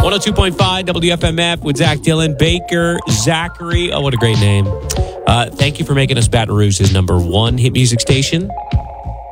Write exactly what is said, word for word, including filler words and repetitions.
one oh two point five W F M F with Zach Dillon, Baker, Zachary. Oh, what a great name. Uh, thank you for making us Baton Rouge's number one hit music station.